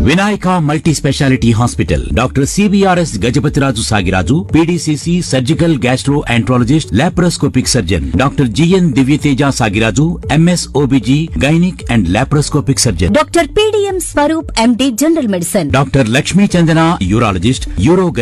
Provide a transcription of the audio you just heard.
Vinayaka multi speciality hospital, doctor CBRS Gajapathiraju Sagiraju, PDCC surgical gastro enterologist, laparoscopic surgeon, doctor GN Divyateja Sagiraju, MS OBG gynaec and laparoscopic surgeon, doctor PDM Swaroop MD general medicine, doctor Lakshmi Chandana urologist, euro